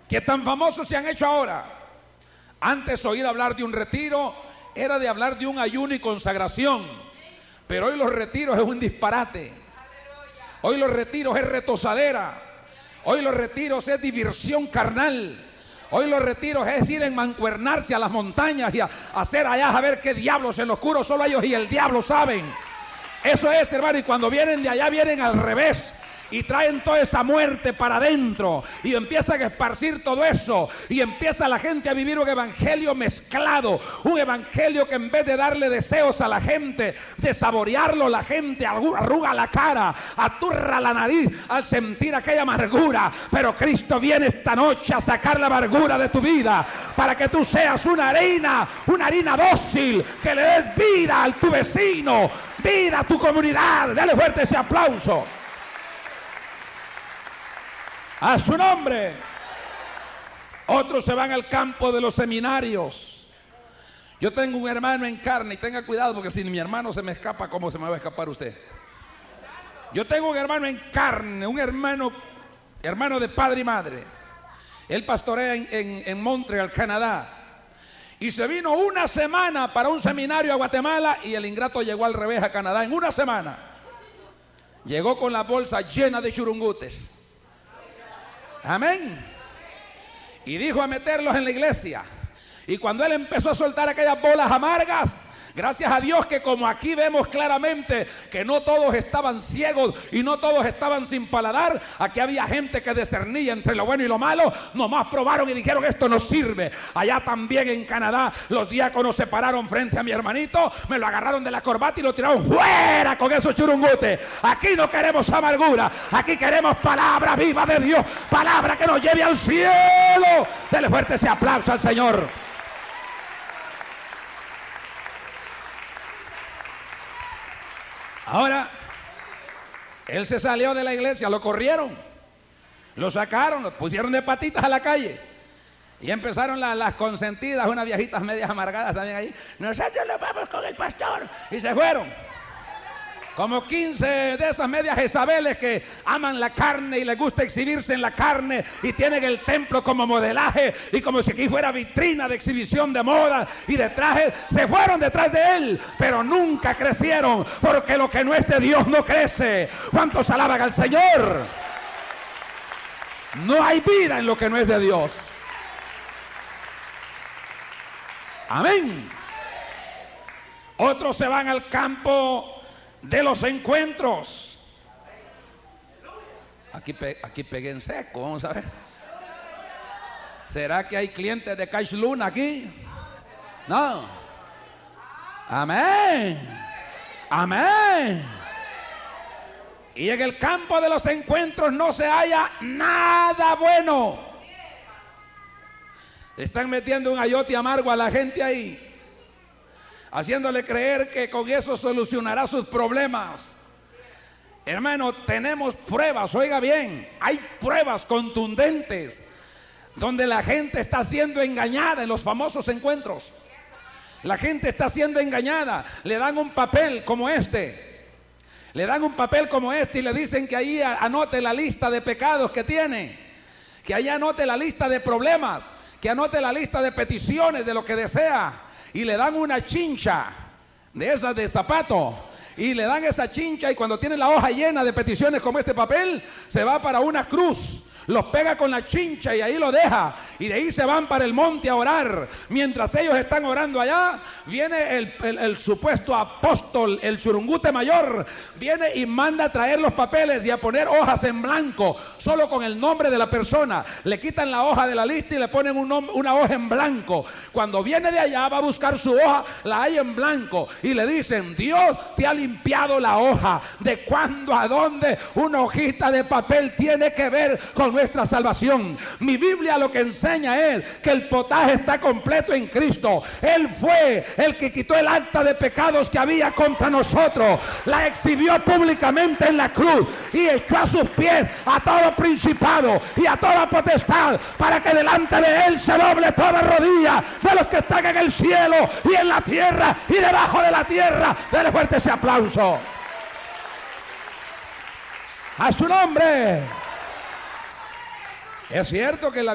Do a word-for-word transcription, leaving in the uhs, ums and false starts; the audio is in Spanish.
que tan famosos se han hecho ahora. Antes oír hablar de un retiro era de hablar de un ayuno y consagración, pero hoy los retiros es un disparate. Hoy los retiros es retozadera. Hoy los retiros es diversión carnal. Hoy los retiros es ir a mancuernarse a las montañas y a hacer allá a ver qué diablos en lo oscuro solo ellos y el diablo saben. Eso es, hermano, y cuando vienen de allá vienen al revés. Y traen toda esa muerte para adentro y empiezan a esparcir todo eso y empieza la gente a vivir un evangelio mezclado, un evangelio que en vez de darle deseos a la gente, de saborearlo, la gente arruga la cara, aturra la nariz al sentir aquella amargura. Pero Cristo viene esta noche a sacar la amargura de tu vida para que tú seas una harina, una harina dócil, que le des vida a tu vecino, vida a tu comunidad. Dale fuerte ese aplauso a su nombre. Otros se van al campo de los seminarios. Yo tengo un hermano en carne, y tenga cuidado porque si mi hermano se me escapa, ¿cómo se me va a escapar usted? Yo tengo un hermano en carne, un hermano, hermano de padre y madre. Él pastorea en, en, en Montreal, Canadá. Y se vino una semana para un seminario a Guatemala y el ingrato llegó al revés a Canadá en una semana. Llegó con la bolsa llena de churungutes. Amén. Y dijo a meterlos en la iglesia. Y cuando él empezó a soltar aquellas bolas amargas, gracias a Dios que como aquí vemos claramente que no todos estaban ciegos y no todos estaban sin paladar, aquí había gente que discernía entre lo bueno y lo malo, nomás probaron y dijeron esto no sirve. Allá también en Canadá los diáconos se pararon frente a mi hermanito, me lo agarraron de la corbata y lo tiraron fuera con esos churungutes. Aquí no queremos amargura, aquí queremos palabra viva de Dios, palabra que nos lleve al cielo. Dele fuerte ese aplauso al Señor. Ahora, él se salió de la iglesia, lo corrieron, lo sacaron, lo pusieron de patitas a la calle y empezaron las, las consentidas, unas viejitas medias amargadas también ahí. Nosotros nos vamos con el pastor y se fueron. Como quince de esas medias Jezabeles que aman la carne y les gusta exhibirse en la carne y tienen el templo como modelaje y como si aquí fuera vitrina de exhibición de moda y de trajes, se fueron detrás de él, pero nunca crecieron, porque lo que no es de Dios no crece. ¿Cuántos alaban al Señor? No hay vida en lo que no es de Dios. Amén. Otros se van al campo de los encuentros. Aquí, pe aquí pegué en seco, vamos a ver. ¿Será que hay clientes de Cash Luna aquí? No. Amén. Amén. Y en el campo de los encuentros no se halla nada bueno. Están metiendo un ayote amargo a la gente ahí, haciéndole creer que con eso solucionará sus problemas. Hermano, tenemos pruebas, oiga bien, hay pruebas contundentes donde la gente está siendo engañada en los famosos encuentros. La gente está siendo engañada, le dan un papel como este, le dan un papel como este y le dicen que ahí anote la lista de pecados que tiene, que ahí anote la lista de problemas, que anote la lista de peticiones de lo que desea. Y le dan una chincha de esas de zapato y le dan esa chincha y cuando tiene la hoja llena de peticiones como este papel, se va para una cruz, los pega con la chincha y ahí lo deja y de ahí se van para el monte a orar. Mientras ellos están orando allá, viene el, el, el supuesto apóstol, el churungute mayor, viene y manda a traer los papeles y a poner hojas en blanco, solo con el nombre de la persona. Le quitan la hoja de la lista y le ponen un, una hoja en blanco. Cuando viene de allá va a buscar su hoja, la hay en blanco y le dicen: Dios te ha limpiado la hoja. ¿De cuándo a dónde una hojita de papel tiene que ver con nuestra salvación? Mi Biblia lo que enseña es que el potaje está completo en Cristo. Él fue el que quitó el acta de pecados que había contra nosotros, la exhibió públicamente en la cruz y echó a sus pies a todo principado y a toda potestad, para que delante de él se doble toda rodilla de los que están en el cielo y en la tierra y debajo de la tierra. Dele fuerte ese aplauso a su nombre. Es cierto que la